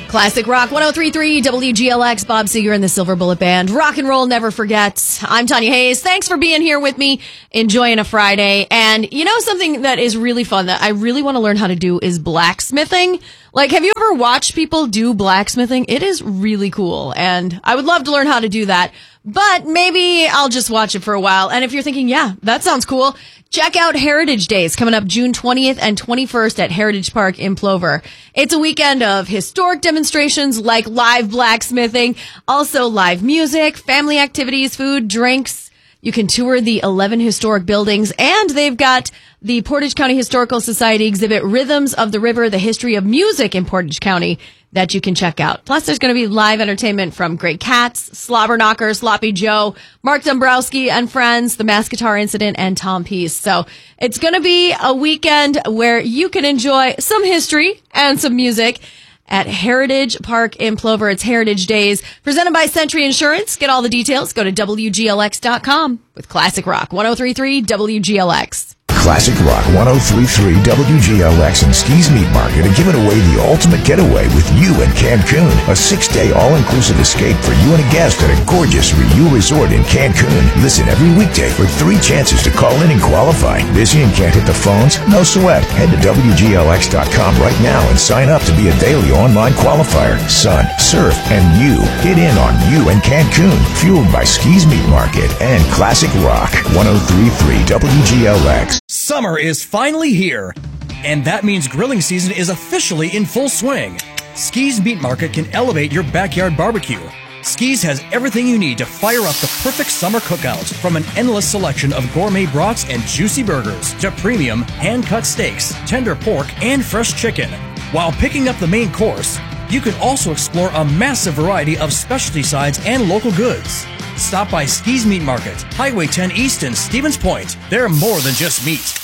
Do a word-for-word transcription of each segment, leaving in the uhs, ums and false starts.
Classic Rock one oh three point three W G L X, Bob Seger and the Silver Bullet Band. Rock and roll never forgets. I'm Tanya Hayes. Thanks for being here with me, enjoying a Friday. And you know something that is really fun that I really want to learn how to do is blacksmithing. Like, have you ever watched people do blacksmithing? It is really cool, and I would love to learn how to do that. But maybe I'll just watch it for a while. And if you're thinking, yeah, that sounds cool, check out Heritage Days coming up June twentieth and twenty-first at Heritage Park in Plover. It's a weekend of historic demonstrations like live blacksmithing, also live music, family activities, food, drinks. You can tour the eleven historic buildings, and they've got the Portage County Historical Society exhibit Rhythms of the River, the History of Music in Portage County, that you can check out. Plus, there's going to be live entertainment from Great Cats, Slobber Knocker, Sloppy Joe, Mark Dombrowski and Friends, The Mass Guitar Incident, and Tom Peace. So it's going to be a weekend where you can enjoy some history and some music at Heritage Park in Plover. It's Heritage Days, presented by Century Insurance. Get all the details. Go to W G L X dot com with Classic Rock one oh three point three W G L X. Classic Rock one oh three point three W G L X and Ski's Meat Market are giving away the ultimate getaway with you in Cancun. A six-day all-inclusive escape for you and a guest at a gorgeous Riu resort in Cancun. Listen every weekday for three chances to call in and qualify. Busy and can't hit the phones? No sweat. Head to W G L X dot com right now and sign up to be a daily online qualifier. Sun, surf, and you. Get in on you in Cancun. Fueled by Ski's Meat Market and Classic Rock one oh three point three W G L X. Summer is finally here, and that means grilling season is officially in full swing. Ski's Meat Market can elevate your backyard barbecue. Ski's has everything you need to fire up the perfect summer cookout, from an endless selection of gourmet brats and juicy burgers to premium hand-cut steaks, tender pork, and fresh chicken. While picking up the main course, you can also explore a massive variety of specialty sides and local goods. Stop by Ski's Meat Market, Highway ten East in Stevens Point. They're more than just meat.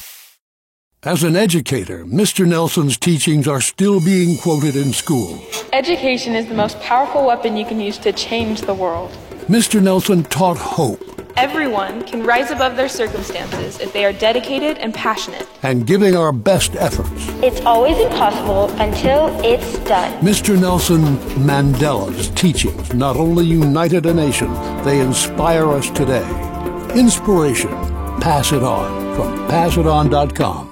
As an educator, Mister Nelson's teachings are still being quoted in schools. Education is the most powerful weapon you can use to change the world. Mister Nelson taught hope. Everyone can rise above their circumstances if they are dedicated and passionate. And giving our best efforts. It's always impossible until it's done. Mister Nelson Mandela's teachings not only united a nation, they inspire us today. Inspiration. Pass it on from pass it on dot com.